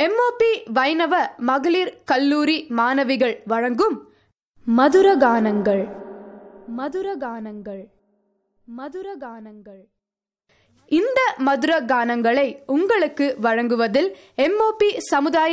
MOP வைணவ மகளிர் கல்லூரி மாணவிகள் வழங்கும் மதுரகானங்கள் மதுரகானங்கள் மதுரகானங்கள். இந்த மதுர கானங்களை உங்களுக்கு வழங்குவதில் எம்ஓபி சமுதாய